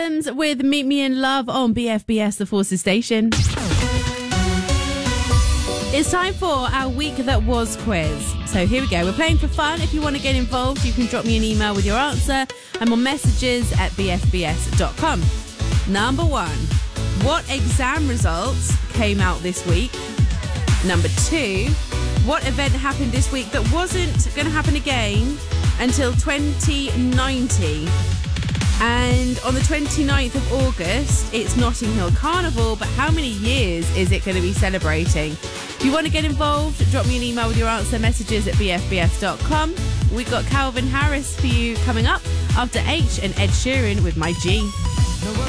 With Meet Me in Love on BFBS, the Forces Station. It's time for our Week That Was quiz. So here we go. We're playing for fun. If you want to get involved, you can drop me an email with your answer. I'm on messages at bfbs.com. Number 1. What exam results came out this week? Number 2. What event happened this week that wasn't going to happen again until 2090? And on the 29th of August, it's Notting Hill Carnival, but how many years is it going to be celebrating? If you want to get involved, drop me an email with your answer, messages at bfbs.com. We've got Calvin Harris for you coming up after H and Ed Sheeran with My G.